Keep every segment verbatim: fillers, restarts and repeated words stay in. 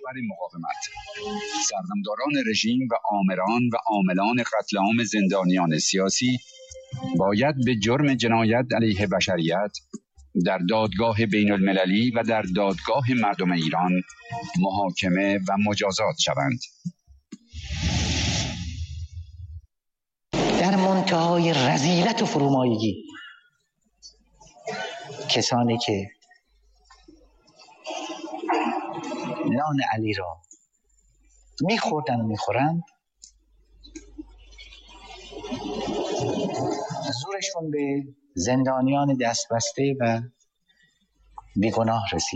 کشور مقاومت، سردمداران رژیم و آمران و عاملان قتل عام زندانیان سیاسی باید به جرم جنایت علیه بشریت در دادگاه بین المللی و در دادگاه مردم ایران محاکمه و مجازات شوند. در منتهای رذیلت و فرومایگی کسانی که نان علی را میخوردن و میخورند زورشون به زندانیان دستبسته و بیگناه رسید.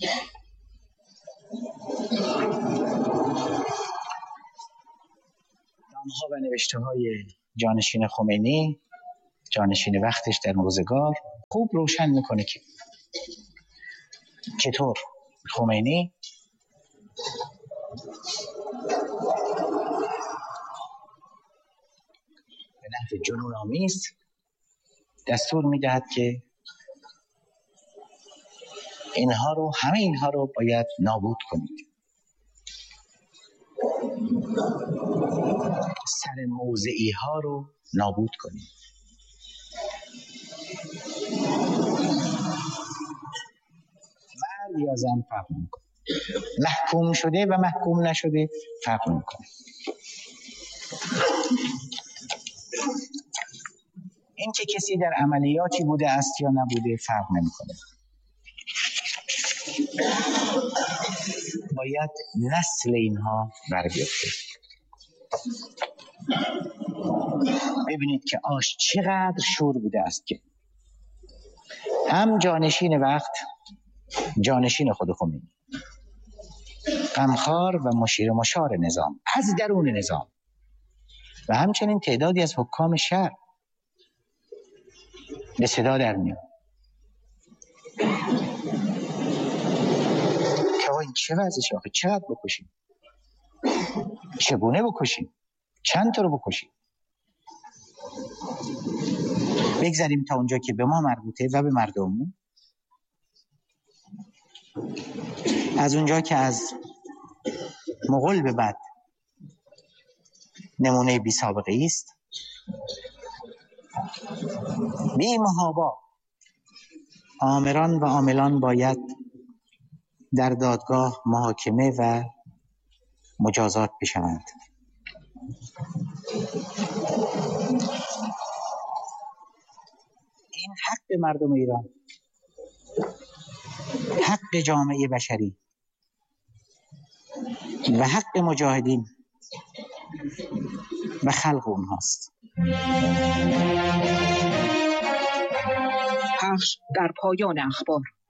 نامها و نوشته های جانشین خمینی، جانشین وقتش در روزگار، خوب روشن میکنه که چطور خمینی به نحو جنون آمیز دستور میدهد که اینها رو همه اینها رو باید نابود کنید. سر موضعی ها رو نابود کنید. مرد یا زن فرق میکنه. محکوم شده و محکوم نشده فرق میکنه. این که کسی در عملیاتی بوده است یا نبوده فرق نمیکنه. باید نسل اینها بر بیفته. ببینید که آش چقدر شور بوده است که هم جانشین وقت، جانشین خود خمینی، غمخوار و مشیر مشار نظام از درون نظام و همچنین تعدادی از حکام شهر به صدا در میاد که این چه وضعشه آخه، چقدر بکشیم، چگونه بکشیم، چند تا رو بکشیم. بگذاریم تا اونجا که به ما مربوطه و به مردم. از اونجا که از مغول به بعد نمونه بی سابقه است، بی محابا آمران و عاملان باید در دادگاه محاکمه و مجازات بشوند. این حق مردم ایران، حق جامعه بشری و حق مجاهدین و خلق اونهاست. پخش در پایان اخبار.